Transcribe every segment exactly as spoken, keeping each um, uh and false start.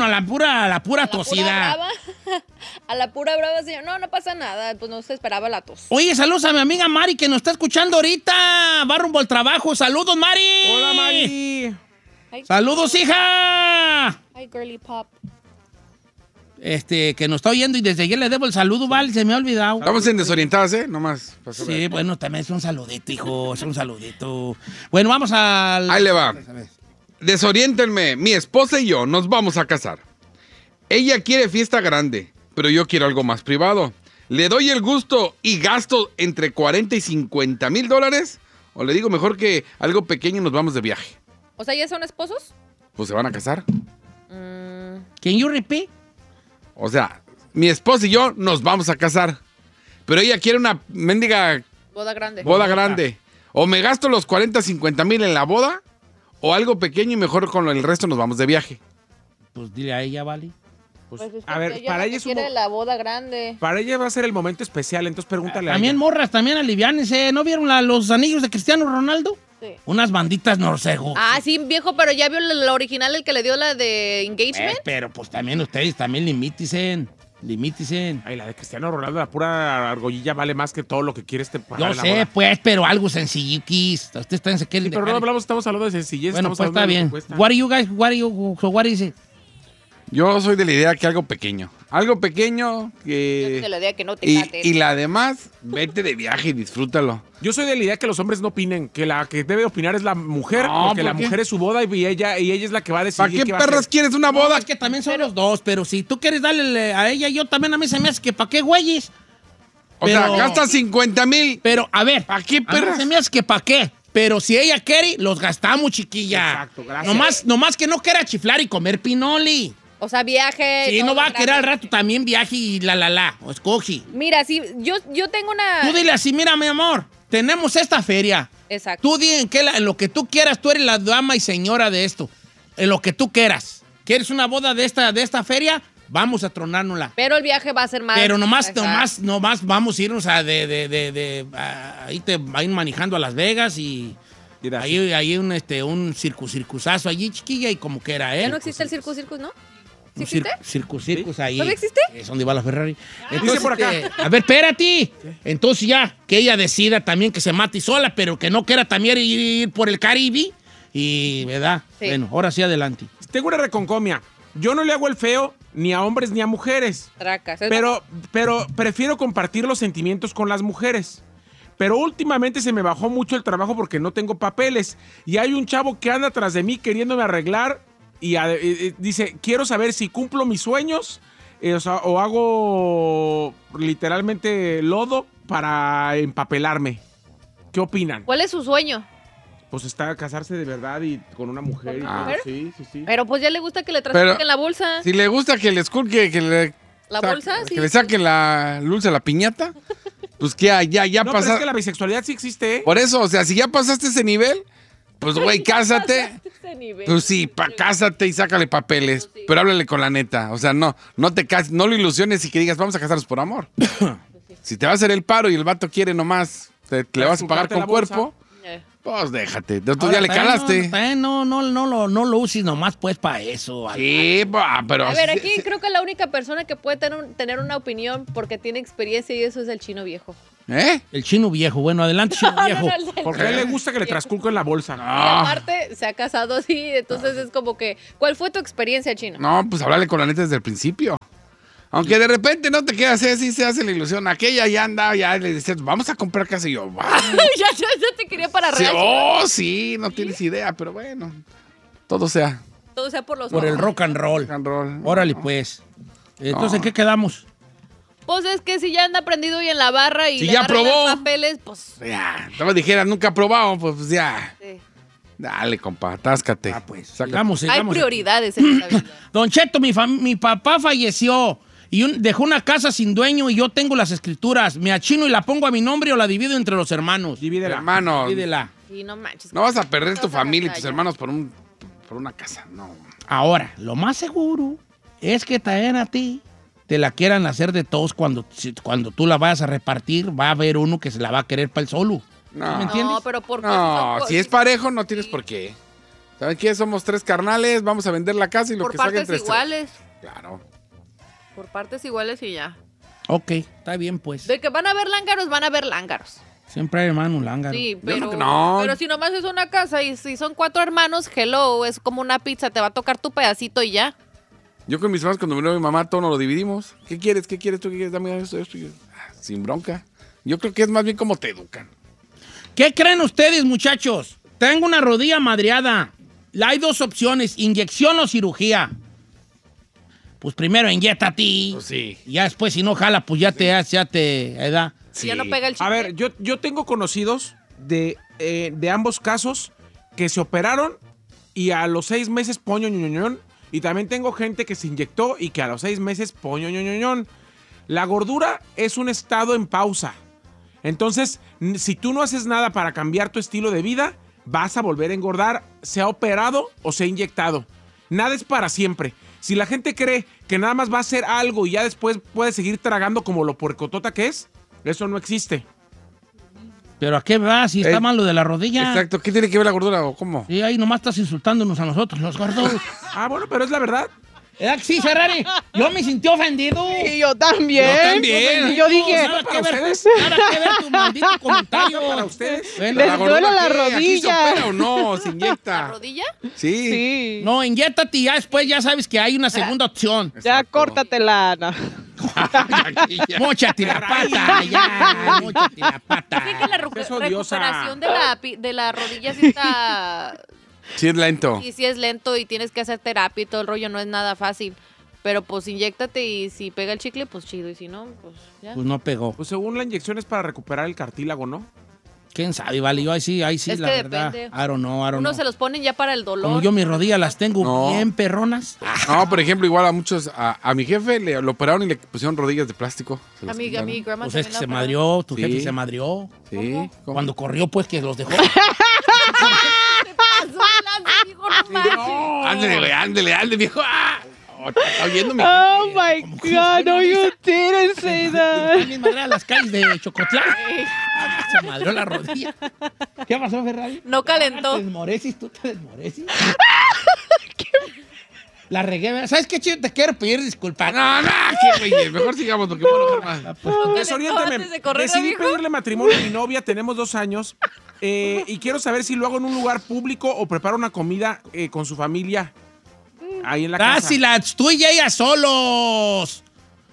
uno a la pura, a la pura ¿A la tosida. pura brava? A la pura brava, señor. No, no pasa nada. Pues no se esperaba la tos. Oye, saludos a mi amiga Mari que nos está escuchando ahorita. Va rumbo al trabajo. Saludos, Mari. Hola, Mari. Hi, Saludos, hija. Hi, girly pop. Este, que nos está oyendo y desde ayer le debo el saludo, vale, se me ha olvidado. Estamos en desorientadas, ¿eh? Nomás. pasó Sí, la- bueno, también es un saludito, hijo, es un saludito. Bueno, vamos al... Ahí le va. Desoriéntenme. Mi esposa y yo nos vamos a casar. Ella quiere fiesta grande, pero yo quiero algo más privado. ¿Le doy el gusto y gasto entre cuarenta y cincuenta mil dólares? ¿O le digo mejor que algo pequeño y nos vamos de viaje? O sea, ¿ya son esposos? Pues se van a casar. Mm, Can you repeat? O sea, mi esposa y yo nos vamos a casar. Pero ella quiere una mendiga boda grande. boda grande. O me gasto los cuarenta, cincuenta mil en la boda, o algo pequeño y mejor con el resto nos vamos de viaje. Pues dile a ella, vale. Pues, Pues es a que ver, ella para lo ella que es un quiere mo- la boda grande. para ella va a ser el momento especial, entonces pregúntale a También ella. morras, también aliviánense. ¿No vieron la- los anillos de Cristiano Ronaldo? Sí. Unas banditas no sé. Ah, sí, viejo, pero ya vio la original, el que le dio la de Eh, engagement. pero pues también ustedes también limíticen. Limíticen. Ay, la de Cristiano Ronaldo, la pura argollilla vale más que todo lo que quiere este pagar Yo en la sé, boda. pues, pero algo sencilliquis. Ustedes también se quieren Sí, pero no dejar- hablamos, estamos hablando de sencillez. Bueno, estamos pues hablando está de lo que bien. cuesta. What are you guys, what are you, so what is it? Yo soy de la idea que algo pequeño. Algo pequeño Yo que... te la idea que no te Y, cates. y la demás, vete de viaje y disfrútalo. Yo soy de la idea que los hombres no opinen, que la que debe opinar es la mujer, No, porque ¿por la qué? mujer es su boda y ella, y ella es la que va a decidir. ¿Para qué va a perras hacer. quieres una No, boda? es que también son los dos, pero si tú quieres darle a ella, yo también a mí se me hace que ¿para qué güeyes? O sea, pero- gastas cincuenta mil. Pero, a ver, ¿Pa' qué, a mí perras? se me hace que ¿para qué? Pero si ella quiere, los gastamos, chiquilla. Exacto, gracias. Nomás, nomás que no quiera chiflar y comer pinoli. O sea, viaje. Si todo no va a grande. querer al rato también viaje y la la la, o escoge. Mira, sí, yo, yo tengo una. Tú dile así, mira, mi amor, tenemos esta feria. Exacto. Tú di en, qué la- en lo que tú quieras, tú eres la dama y señora de esto. En lo que tú quieras. ¿Quieres una boda de esta, de esta feria? Vamos a tronárnosla. Pero el viaje va a ser más. Pero nomás, Exacto. nomás, nomás vamos a irnos a de, de, de, de- a- ahí te va a ir manejando a Las Vegas y Mira, ahí, ahí un, este, un circus, circusazo allí, chiquilla, y como que era, ¿eh? ¿Ya no existe el circo, circus, no? ¿Sí Un existe? cir- circus, circus ahí. ¿Todavía existe? Es donde va la Ferrari. Dice por acá. este, a ver, espérate. Entonces ya, que ella decida también que se mate sola, pero que no quiera también ir, ir por el Caribe. Y, ¿verdad? Sí. Bueno, ahora sí, adelante. tengo una reconcomia. Yo no le hago el feo ni a hombres ni a mujeres. Tracas. Es Pero, pero prefiero compartir los sentimientos con las mujeres. Pero últimamente se me bajó mucho el trabajo porque no tengo papeles. Y hay un chavo que anda tras de mí queriéndome arreglar. Y a- eh, eh, dice, quiero saber si cumplo mis sueños eh, o, sea, o hago literalmente lodo para empapelarme. ¿Qué opinan? ¿Cuál es su sueño? Pues está casarse de verdad y con una mujer. y ¿Con todo. mujer? Sí, sí, sí. Pero pues ya le gusta que le Pero- trasquen la bolsa. Si le gusta que le esculque, que le... ¿La sa- bolsa? Sí. Que le saque la dulce a la piñata. Pues que ya, ya, ya no, pero es pasaste. que la bisexualidad sí existe, ¿eh? Por eso, o sea, si ya pasaste ese nivel, pues güey, cásate. Ese nivel. Pues sí, pa, cásate y sácale papeles. Pero háblale con la neta. O sea, no, no te cases, no lo ilusiones y que digas, vamos a casarnos por amor. Si te va a hacer el paro y el vato quiere nomás, te, le vas a pagar Trasculcarte con la bolsa. cuerpo, Eh. pues déjate. Tú Ahora, ya le también calaste. No, también no, no, no, lo- no lo uses nomás pues para eso. Sí, pa, pero... A ver, sí, aquí sí. creo que la única persona que puede tener, un- tener una opinión porque tiene experiencia y eso es el chino viejo. ¿Eh? El chino viejo. Bueno, adelante, chino viejo. No, no, no, el Porque a él le chino gusta que le viejo. trasculquen la bolsa. Y Ah. aparte se ha casado así, entonces es como que, ¿cuál fue tu experiencia, chino? No, pues háblale con la neta desde el principio. Aunque de repente no te quedas así, se hace la ilusión. Aquella ya anda, ya le dices, vamos a comprar casa. Y yo, va. ya, ya, ya te quería para Sí, real. oh, sí, no tienes idea, pero bueno. Todo sea Todo sea por los Por el rock and roll. rock and roll. Órale, pues. Entonces, No. ¿en qué quedamos? Pues es que si ya anda prendido y en la barra y Si le ya arreglan probó. papeles, pues... Ya, todos dijeran, nunca he probado, pues, pues ya. sí. Dale, compa, atáscate. Ah, pues. Sácate. Sigamos, Hay sigamos. prioridades en esta vida. Don Cheto, mi, fam- mi papá falleció y un- dejó una casa sin dueño y yo tengo las escrituras. Me achino y la pongo a mi nombre o la divido entre los hermanos. Divídela. Hermano, Divídela. Sí, no manches. no vas a perder tu Todos a la familia y tus playa. hermanos por, un, por una casa, no. Ahora, lo más seguro es que también a ti te la quieran hacer de todos cuando, si- cuando tú la vayas a repartir. Va a haber uno que se la va a querer para el solo. No, ¿Me entiendes? No, pero por no, si es parejo no tienes por qué. ¿Saben qué? Somos tres carnales, vamos a vender la casa y lo Por que salga partes entre iguales. Claro. Por partes iguales y ya. Ok, está bien, pues. De que van a haber lángaros, van a haber lángaros. Siempre hay hermano lángaro. Sí, Yo pero, no- no. pero si nomás es una casa y si son cuatro hermanos, hello, es como una pizza, te va a tocar tu pedacito y ya. Yo con mis hermanos, cuando murió mi mamá, todo nos lo dividimos. ¿Qué quieres? ¿Qué quieres? ¿Tú qué quieres? Dame esto, esto. Y yo, ah, sin bronca. Yo creo que es más bien como te educan. ¿Qué creen ustedes, muchachos? Tengo una rodilla madreada. Hay dos opciones, inyección o cirugía. Pues primero inyéctate. Pues sí. Y ya después, si no jala, pues ya te, ya, ya te da. Si ya no pega el chicle. A ver, yo, yo tengo conocidos de, eh, de ambos casos que se operaron y a los seis meses poño ñoñoñón. Y también tengo gente que se inyectó y que a los seis meses poño ñoñoñón. La gordura es un estado en pausa. Entonces, n- si tú no haces nada para cambiar tu estilo de vida, vas a volver a engordar, sea operado o sea inyectado. Nada es para siempre. Si la gente cree que nada más va a hacer algo y ya después puede seguir tragando como lo puercotota que es, eso no existe. ¿Pero a qué va? Si está Eh, mal lo de la rodilla. Exacto. ¿Qué tiene que ver la gordura o cómo? Sí, ahí nomás estás insultándonos a nosotros, los gordos. Ah, bueno, pero es la verdad. ¿Verdad que sí, Ferrari? Yo me sentí ofendido. Y yo también. Yo también. Y yo dije, Nada que para ver, ustedes. nada que ver tu maldito comentario. Para ustedes. Bueno, Les ¿La duele gordura la qué? ¿Aquí se rodilla. opera o no? ¿Se ¿La inyecta? rodilla? Sí. sí. no, inyéctate y ya después ya sabes que hay una segunda opción. Ya Exacto. córtatela, Ana. Aquí ya. Móchate la pata, ya. Móchate la pata. Sí que la recu- Es odiosa. recuperación de la, pi- de la rodilla sí está... Sí, es lento. Y sí es lento y tienes que hacer terapia y todo el rollo, no es nada fácil. Pero pues inyéctate y si pega el chicle, pues chido. Y si no, pues ya. Pues no pegó. Pues según la inyección es para recuperar el cartílago, ¿no? ¿Quién sabe? Vale, yo ahí sí, ahí sí, Es la que verdad. depende. I don't know, I don't Uno know. se los ponen ya para el dolor. Como yo mis rodillas las tengo No. bien perronas. No, por ejemplo, igual a muchos, a, a mi jefe le lo operaron y le pusieron rodillas de plástico. Se A las mi, a quitaron. mi grandma Pues es también que la se operaron. madrió, tu Sí. jefe se madrió. Sí. ¿cómo? Cuando corrió, pues que los dejó. Pasó de lanza, dijo, no manches. Ándale, güey, ándale, ándale, viejo. ¡Ah! Oh, te está oyendo mi Oh jefe. my Como que God, no, una you risa. didn't say that. También madre a las calles de Chocotlán. Se madrió la rodilla. ¿Qué pasó, Ferrari? No calentó. ¿Te desmorecis? ¿Tú te desmorecis? La regué, ¿verdad? ¿Sabes qué, chido? Te quiero pedir disculpas. No, no, qué güey. Mejor sigamos porque me voy a enojar más. calentó Desoriéntame. antes de correr, Decidí amigo. pedirle matrimonio a mi novia, tenemos dos años. eh, y quiero saber si lo hago en un lugar público o preparo una comida eh, con su familia. Ahí en la casa. Casi las tú y ella solos.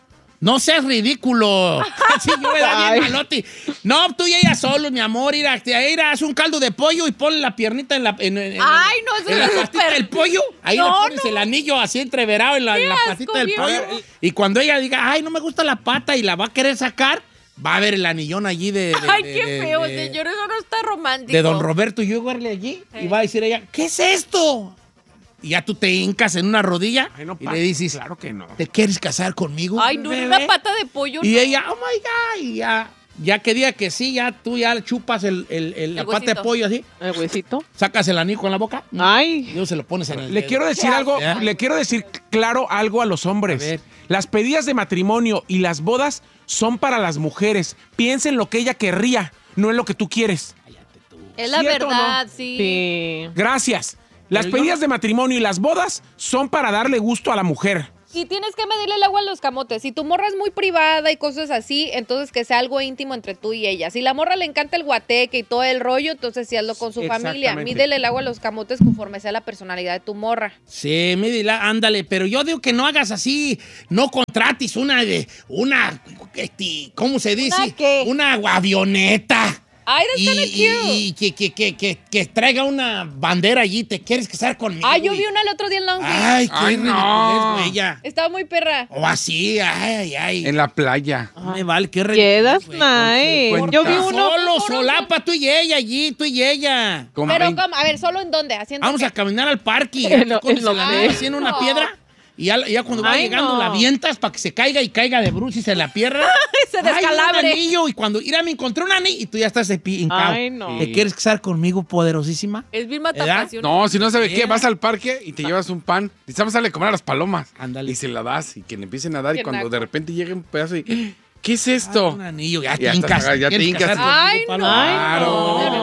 No seas ridículo. Sí, yo me da bien Ay. malote. No, tú y ella solos, mi amor. Ir a, ir a hacer un caldo de pollo y ponle la piernita en la. En, en- en- Ay, no, eso en la es pastita súper- del pollo. Ahí No, le pones no. el anillo así entreverado en la, en la asco, pastita del viejo. pollo. Y cuando ella diga, ay, no me gusta la pata y la va a querer sacar, va a ver el anillón allí de. de- Ay, de- qué de- feo, de- señor, eso no está romántico. de don Roberto y yo allí y va a decir ella, ¿qué es esto? Y ya tú te hincas en una rodilla Ay, no, y pa- le dices, Claro que no. ¿te quieres casar conmigo? Ay, no, bebé? una pata de pollo. Y no. ella, oh my God, y ya, ya que diga que sí, ya tú ya le chupas el, el- el- la El pata de huesito. pollo así, El huesito. sacas el anillo en la boca Ay. y luego se lo pones en el Le dedo. quiero decir algo, ¿Ya? le quiero decir claro algo a los hombres. A ver. Las pedidas de matrimonio y las bodas son para las mujeres. Piensa en lo que ella querría, no en lo que tú quieres. Es la ¿Cierto o no? verdad, sí. Sí. Gracias. Las Pero yo pedidas no- de matrimonio y las bodas son para darle gusto a la mujer. Y tienes que medirle el agua a los camotes. Si tu morra es muy privada y cosas así, entonces que sea algo íntimo entre tú y ella. Si la morra le encanta el guateque y todo el rollo, entonces sí hazlo con su familia. Exactamente. Mídele el agua a los camotes conforme sea la personalidad de tu morra. Sí, mídela, ándale, pero yo digo que no hagas así, no contrates una de, una, este, ¿cómo se dice? ¿Una qué? Una avioneta. Ay, that's Y, kinda cute. y que, que, que, que, que traiga una bandera allí, ¿te quieres casar conmigo? Ay, yo güey? vi una el otro día en Longview. Ay, qué Ay, ridiculez, no. güey, ella. Estaba muy perra. O así, ay, ay. En la playa. Me vale, qué Yeah, that's güey. nice. Cuenta. Yo vi uno. Solo, solapa, tú y ella allí, tú y ella. Con Pero, veinte ¿cómo? A ver, ¿solo en dónde? ¿Haciendo Vamos qué? a caminar al parque y En lo- pones en lo el que- anillo así en una No. piedra. Y ya, ya cuando va Ay, llegando no. la avientas para que se caiga y caiga de bruces en la pierna. Se Ay, descalabre. un anillo. Y cuando, mira, me encontré un anillo y tú ya estás de pi- hincado. Ay, no. ¿Te quieres casar conmigo, poderosísima? Es bien ¿Verdad? matapasiones. No, si no sabe qué, Yeah. vas al parque y te llevas un pan. Y vamos a darle a comer a las palomas. Ándale. Y se la das y que le empiecen a dar. Y Qué cuando naco. de repente llegue un pedazo y. ¿Qué es Ah, esto? un anillo. Ya Ya te estás hincas. acá, ya te ¿Quieres hincas. casar conmigo, Ay, no. Paloma? Ay, no. Claro que no.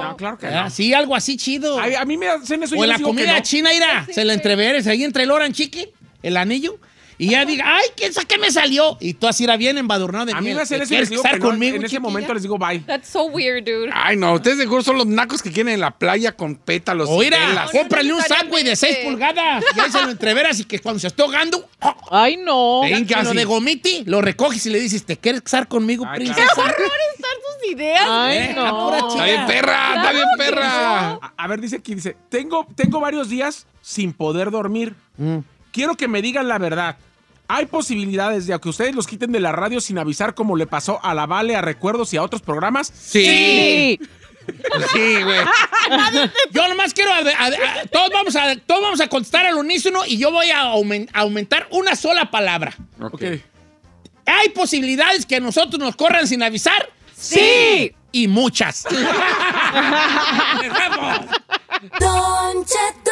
No, claro que Ah, no. sí, algo así chido. A, a mí me hacen eso y O yo la les digo que comida no. china, ira, se la entreveres ahí entre el orange chicken, el anillo, y ya diga, ay, ¿quién sabe qué me salió? Y tú así era bien embadurnado de A mí miel. me hacen eso y ¿Quieres les digo estar que no. conmigo, En ese chiquilla? momento les digo bye. That's so weird, dude. Ay, no, ustedes seguro son los nacos que quieren en la playa con pétalos. O y mira, velas. cómprale un necesariamente. Subway de seis pulgadas y ahí se lo entreveras y que cuando se esté ahogando, Ay, no. Venga, lo sí. de gomiti, lo recoges y le dices, ¿te quieres casar conmigo, Ay, princesa? claro. Están tus ideas. Ay, Eh, la pura no. chica. Está bien perra, está bien perra. A, a ver, dice aquí, dice, tengo, tengo varios días sin poder dormir. Mm. Quiero que me digan la verdad. ¿Hay posibilidades de que ustedes los quiten de la radio sin avisar como le pasó a La Vale, a Recuerdos y a otros programas? Sí. Sí. Sí, güey. Yo nomás quiero, a- a- a- todos, vamos a, todos vamos a contestar al unísono y yo voy a aumen- a aumentar una sola palabra. Ok. ¿Hay posibilidades que nosotros nos corran sin avisar? Sí. Y muchas. ¡Vamos! Don Cheto.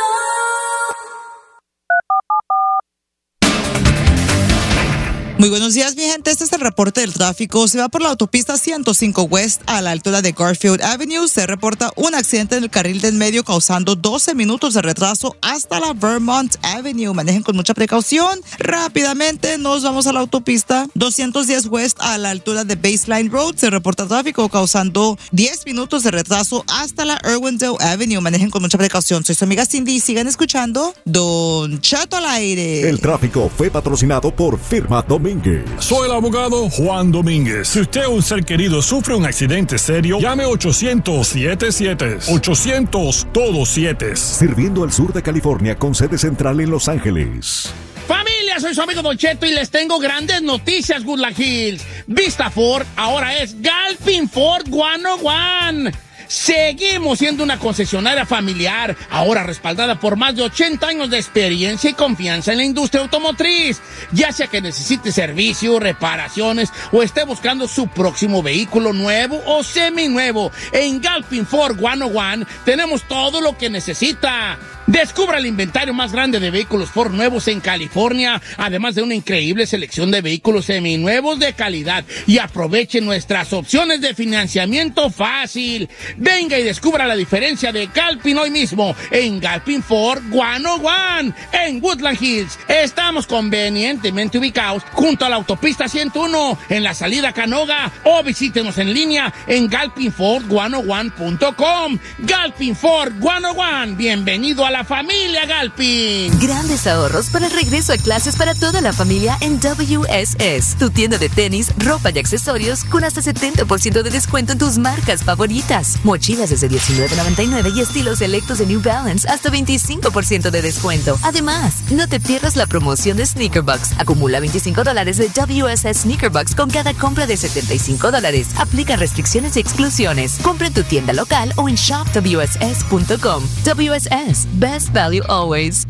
Muy buenos días, mi gente. Este es el reporte del tráfico. Se va por la autopista ciento cinco West a la altura de Garfield Avenue. Se reporta un accidente en el carril del medio causando doce minutos de retraso hasta la Vermont Avenue. Manejen con mucha precaución. Rápidamente nos vamos a la autopista doscientos diez West a la altura de Baseline Road. Se reporta tráfico causando diez minutos de retraso hasta la Irwindale Avenue. Manejen con mucha precaución. Soy su amiga Cindy y sigan escuchando Don Cheto al aire. El tráfico fue patrocinado por Firma Domínguez. Soy el abogado Juan Domínguez. Si usted o un ser querido sufre un accidente serio, llame ochocientos siete siete. ochocientos todo siete. Sirviendo al sur de California con sede central en Los Ángeles. Familia, soy su amigo Don Cheto y les tengo grandes noticias, Woodland Hills. Vista Ford ahora es Galpin Ford ciento uno. Seguimos siendo una concesionaria familiar, ahora respaldada por más de ochenta años de experiencia y confianza en la industria automotriz. Ya sea que necesite servicio, reparaciones o esté buscando su próximo vehículo nuevo o seminuevo, en Galpin Ford ciento uno tenemos todo lo que necesita. Descubra el inventario más grande de vehículos Ford nuevos en California, además de una increíble selección de vehículos seminuevos de calidad, y aproveche nuestras opciones de financiamiento fácil. Venga y descubra la diferencia de Galpin hoy mismo en Galpin Ford ciento uno en Woodland Hills. Estamos convenientemente ubicados junto a la autopista ciento uno en la salida a Canoga, o visítenos en línea en galpin ford ciento uno punto com. Galpin Ford ciento uno, bienvenido a la familia Galpin. Grandes ahorros para el regreso a clases para toda la familia en W S S, tu tienda de tenis, ropa y accesorios con hasta setenta por ciento de descuento en tus marcas favoritas. Mochilas desde diecinueve noventa y nueve y estilos selectos de New Balance hasta veinticinco por ciento de descuento. Además, no te pierdas la promoción de Sneaker Bucks. Acumula veinticinco dólares de W S S Sneaker Bucks con cada compra de setenta y cinco dólares. Aplica restricciones y exclusiones. Compra en tu tienda local o en shop w s s punto com. W S S, best value always.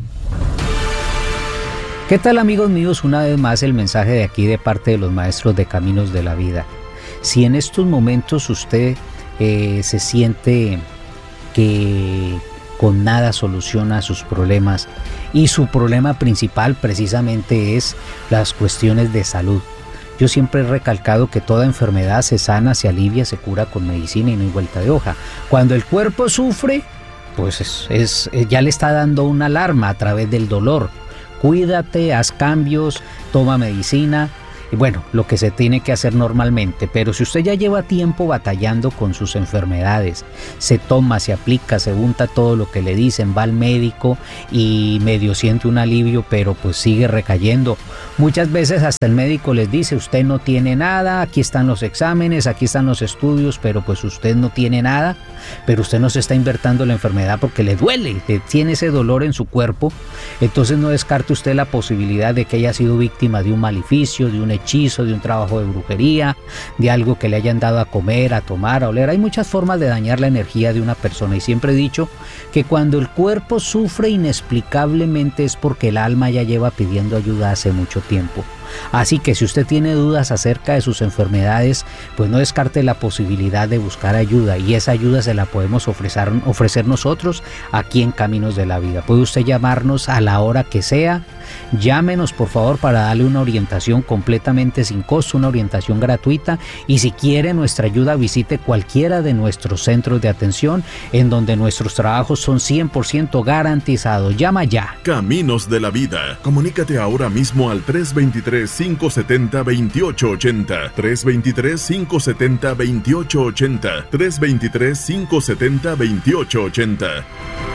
¿Qué tal, amigos míos? Una vez más el mensaje de aquí de parte de los maestros de Caminos de la Vida. Si en estos momentos usted eh, se siente que con nada soluciona sus problemas y su problema principal precisamente es las cuestiones de salud. Yo siempre he recalcado que toda enfermedad se sana, se alivia, se cura con medicina y no hay vuelta de hoja. Cuando el cuerpo sufre, pues es, es, ya le está dando una alarma a través del dolor. Cuídate, haz cambios, toma medicina y bueno, lo que se tiene que hacer normalmente. Pero si usted ya lleva tiempo batallando con sus enfermedades, se toma, se aplica, se unta todo lo que le dicen, va al médico y medio siente un alivio, pero pues sigue recayendo. Muchas veces hasta el médico les dice, usted no tiene nada, aquí están los exámenes, aquí están los estudios, pero pues usted no tiene nada, pero usted no se está invirtiendo la enfermedad porque le duele, tiene ese dolor en su cuerpo. Entonces no descarte usted la posibilidad de que haya sido víctima de un maleficio, de un hechizo, de un trabajo de brujería, de algo que le hayan dado a comer, a tomar, a oler. Hay muchas formas de dañar la energía de una persona y siempre he dicho que cuando el cuerpo sufre inexplicablemente es porque el alma ya lleva pidiendo ayuda hace mucho tiempo. Así que si usted tiene dudas acerca de sus enfermedades, pues no descarte la posibilidad de buscar ayuda, y esa ayuda se la podemos ofrecer, ofrecer nosotros aquí en Caminos de la Vida. Puede usted llamarnos a la hora que sea. Llámenos por favor para darle una orientación completamente sin costo, una orientación gratuita, y si quiere nuestra ayuda visite cualquiera de nuestros centros de atención en donde nuestros trabajos son cien por ciento garantizados. Llama ya. Caminos de la Vida. Comunícate ahora mismo al tres dos tres, cinco siete cero, dos ocho ocho cero, tres dos tres, cinco siete cero, dos ocho ocho cero, tres dos tres, cinco siete cero, dos ocho ocho cero.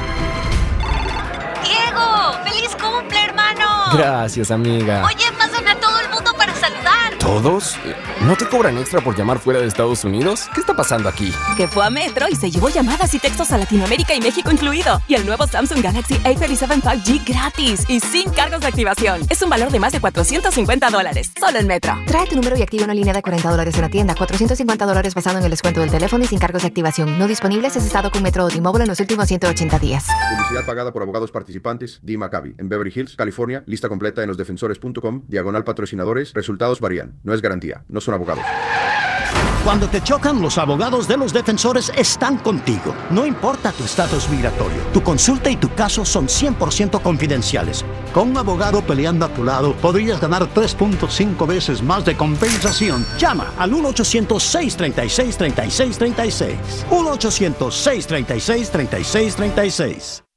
¡Feliz cumple, hermano! Gracias, amiga. Oye, pasan a todo el mundo para saludar. ¿Todos? ¿No te cobran extra por llamar fuera de Estados Unidos? ¿Qué está pasando aquí? Que fue a Metro y se llevó llamadas y textos a Latinoamérica y México incluido. Y el nuevo Samsung Galaxy A treinta y siete cinco G gratis y sin cargos de activación. Es un valor de más de cuatrocientos cincuenta dólares. Solo en Metro. Trae tu número y activa una línea de cuarenta dólares en la tienda. cuatrocientos cincuenta dólares basado en el descuento del teléfono y sin cargos de activación. No disponible si has estado con Metro o T-Mobile en los últimos ciento ochenta días. Publicidad pagada por abogados participantes. D. Maccabi. En Beverly Hills, California. Lista completa en los defensores punto com. Diagonal patrocinadores. Resultados varían. No es garantía. No son abogados. Cuando te chocan, los abogados de los defensores están contigo. No importa tu estatus migratorio, tu consulta y tu caso son cien por ciento confidenciales. Con un abogado peleando a tu lado, podrías ganar tres punto cinco veces más de compensación. Llama al uno ochocientos, seis treinta y seis, treinta y seis treinta y seis. uno ochocientos, seis treinta y seis, treinta y seis treinta y seis.